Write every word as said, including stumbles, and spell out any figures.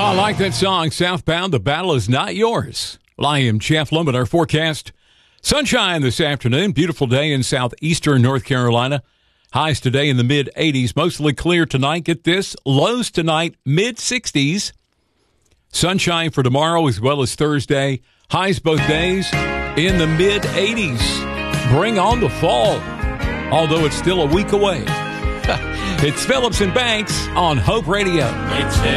I like that song, Southbound. The battle is not yours. I am Jeff Lemon. Our forecast: sunshine this afternoon. Beautiful day in southeastern North Carolina. Highs today in the mid eighties. Mostly clear tonight. Get this. Lows tonight, mid sixties. Sunshine for tomorrow as well as Thursday. Highs both days in the mid eighties. Bring on the fall, although it's still a week away. It's Phillips and Banks on Hope Radio. It's